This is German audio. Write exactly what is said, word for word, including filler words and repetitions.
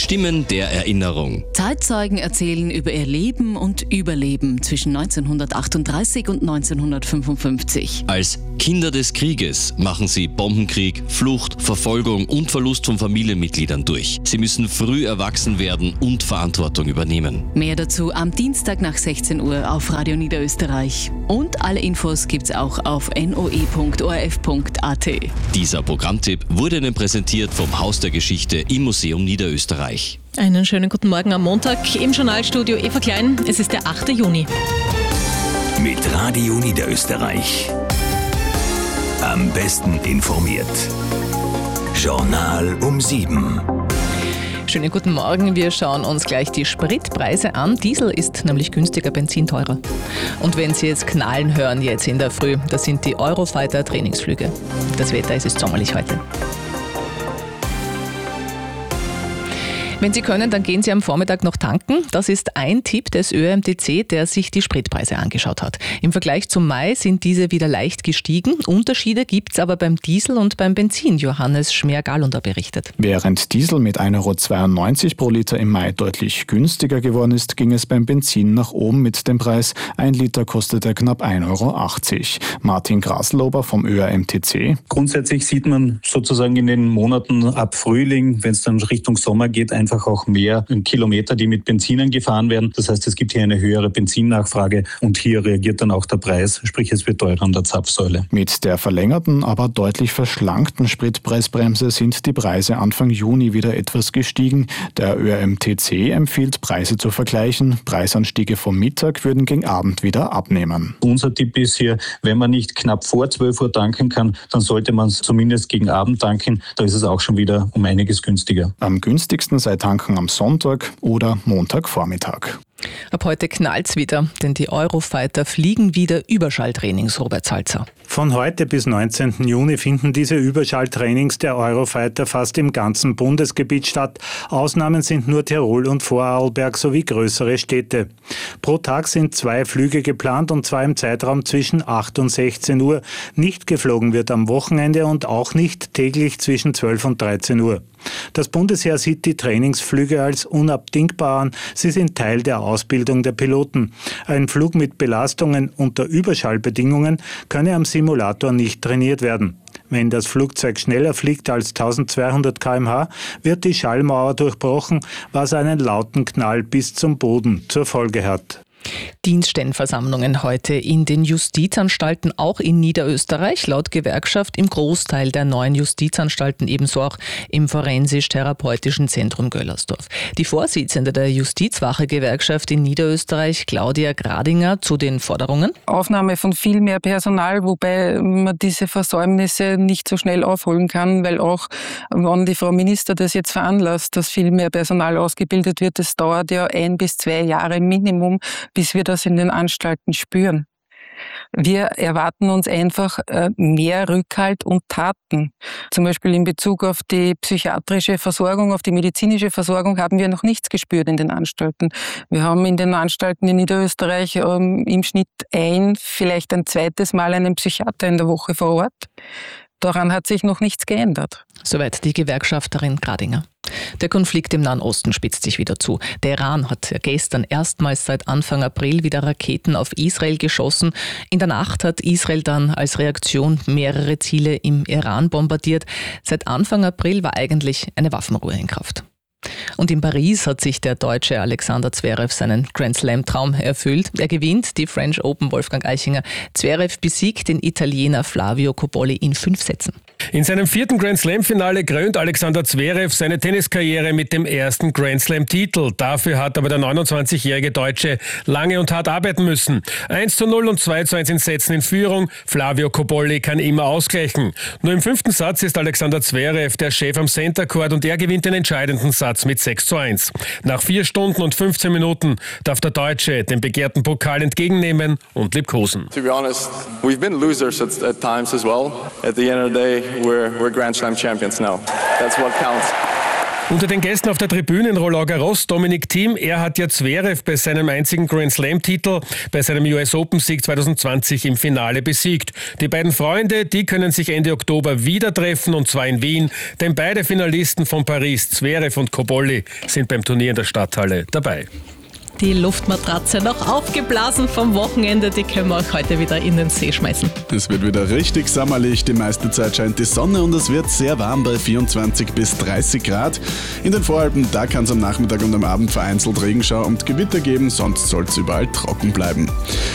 Stimmen der Erinnerung. Zeitzeugen erzählen über ihr Leben und Überleben zwischen neunzehnhundertachtunddreißig und neunzehnhundertfünfundfünfzig. Als Kinder des Krieges machen sie Bombenkrieg, Flucht, Verfolgung und Verlust von Familienmitgliedern durch. Sie müssen früh erwachsen werden und Verantwortung übernehmen. Mehr dazu am Dienstag nach sechzehn Uhr auf Radio Niederösterreich. Und alle Infos gibt's auch auf n o e punkt o r f punkt a t. Dieser Programmtipp wurde Ihnen präsentiert vom Haus der Geschichte im Museum Niederösterreich. Einen schönen guten Morgen am Montag im Journalstudio Eva Klein. Es ist der achte Juni. Mit Radio Niederösterreich. Am besten informiert. Journal um sieben. Schönen guten Morgen, wir schauen uns gleich die Spritpreise an. Diesel ist nämlich günstiger, Benzin teurer. Und wenn Sie jetzt knallen hören jetzt in der Früh, das sind die Eurofighter Trainingsflüge. Das Wetter, es ist sommerlich heute. Wenn Sie können, dann gehen Sie am Vormittag noch tanken. Das ist ein Tipp des Ö M T C, der sich die Spritpreise angeschaut hat. Im Vergleich zum Mai sind diese wieder leicht gestiegen. Unterschiede gibt es aber beim Diesel und beim Benzin. Johannes Schmer-Galunder berichtet. Während Diesel mit ein Euro zweiundneunzig pro Liter im Mai deutlich günstiger geworden ist, ging es beim Benzin nach oben mit dem Preis. Ein Liter kostete knapp ein Euro achtzig. Martin Graslober vom Ö M T C. Grundsätzlich sieht man sozusagen in den Monaten ab Frühling, wenn es dann Richtung Sommer geht, einfach auch mehr Kilometer, die mit Benzinen gefahren werden. Das heißt, es gibt hier eine höhere Benzinnachfrage und hier reagiert dann auch der Preis, sprich es wird teurer an der Zapfsäule. Mit der verlängerten, aber deutlich verschlankten Spritpreisbremse sind die Preise Anfang Juni wieder etwas gestiegen. Der Ö M T C empfiehlt, Preise zu vergleichen. Preisanstiege vom Mittag würden gegen Abend wieder abnehmen. Unser Tipp ist hier, wenn man nicht knapp vor zwölf Uhr tanken kann, dann sollte man es zumindest gegen Abend tanken. Da ist es auch schon wieder um einiges günstiger. Am günstigsten sei tanken am Sonntag oder Montagvormittag. Ab heute knallt's wieder, denn die Eurofighter fliegen wieder Überschalltrainings, Robert Salzer. Von heute bis neunzehnten Juni finden diese Überschalltrainings der Eurofighter fast im ganzen Bundesgebiet statt. Ausnahmen sind nur Tirol und Vorarlberg sowie größere Städte. Pro Tag sind zwei Flüge geplant und zwar im Zeitraum zwischen acht und sechzehn Uhr. Nicht geflogen wird am Wochenende und auch nicht täglich zwischen zwölf und dreizehn Uhr. Das Bundesheer sieht die Trainingsflüge als unabdingbar an. Sie sind Teil der Ausbildung der Piloten. Ein Flug mit Belastungen unter Überschallbedingungen könne am Simulator nicht trainiert werden. Wenn das Flugzeug schneller fliegt als eintausendzweihundert Kilometer pro Stunde, wird die Schallmauer durchbrochen, was einen lauten Knall bis zum Boden zur Folge hat. Dienststellenversammlungen heute in den Justizanstalten, auch in Niederösterreich, laut Gewerkschaft im Großteil der neuen Justizanstalten, ebenso auch im Forensisch-Therapeutischen Zentrum Göllersdorf. Die Vorsitzende der Justizwache-Gewerkschaft in Niederösterreich, Claudia Gradinger, zu den Forderungen. Aufnahme von viel mehr Personal, wobei man diese Versäumnisse nicht so schnell aufholen kann, weil auch, wenn die Frau Minister das jetzt veranlasst, dass viel mehr Personal ausgebildet wird, das dauert ja ein bis zwei Jahre Minimum, bis wir das in den Anstalten spüren. Wir erwarten uns einfach mehr Rückhalt und Taten. Zum Beispiel in Bezug auf die psychiatrische Versorgung, auf die medizinische Versorgung haben wir noch nichts gespürt in den Anstalten. Wir haben in den Anstalten in Niederösterreich ähm, im Schnitt ein, vielleicht ein zweites Mal einen Psychiater in der Woche vor Ort. Daran hat sich noch nichts geändert. Soweit die Gewerkschafterin Gradinger. Der Konflikt im Nahen Osten spitzt sich wieder zu. Der Iran hat gestern erstmals seit Anfang April wieder Raketen auf Israel geschossen. In der Nacht hat Israel dann als Reaktion mehrere Ziele im Iran bombardiert. Seit Anfang April war eigentlich eine Waffenruhe in Kraft. Und in Paris hat sich der Deutsche Alexander Zverev seinen Grand-Slam-Traum erfüllt. Er gewinnt die French Open, Wolfgang Eichinger. Zverev besiegt den Italiener Flavio Cobolli in fünf Sätzen. In seinem vierten Grand-Slam-Finale krönt Alexander Zverev seine Tenniskarriere mit dem ersten Grand-Slam-Titel. Dafür hat aber der neunundzwanzigjährige Deutsche lange und hart arbeiten müssen. eins zu null und zwei zu eins in Sätzen in Führung. Flavio Cobolli kann immer ausgleichen. Nur im fünften Satz ist Alexander Zverev der Chef am Center Court und er gewinnt den entscheidenden Satz mit sechs zu eins. Nach vier Stunden und fünfzehn Minuten darf der Deutsche den begehrten Pokal entgegennehmen und liebkosen. To be honest, we've been losers at, at times as well. At the end of the day, we're, we're Grand Slam champions now. That's what counts. Unter den Gästen auf der Tribüne in Roland Garros Dominic Thiem. Er hat ja Zverev bei seinem einzigen Grand Slam-Titel, bei seinem U S Open-Sieg zwanzig zwanzig im Finale besiegt. Die beiden Freunde, die können sich Ende Oktober wieder treffen, und zwar in Wien, denn beide Finalisten von Paris, Zverev und Cobolli, sind beim Turnier in der Stadthalle dabei. Die Luftmatratze noch aufgeblasen vom Wochenende, die können wir auch heute wieder in den See schmeißen. Es wird wieder richtig sommerlich, die meiste Zeit scheint die Sonne und es wird sehr warm bei vierundzwanzig bis dreißig Grad. In den Voralpen, da kann es am Nachmittag und am Abend vereinzelt Regenschau und Gewitter geben, sonst soll es überall trocken bleiben.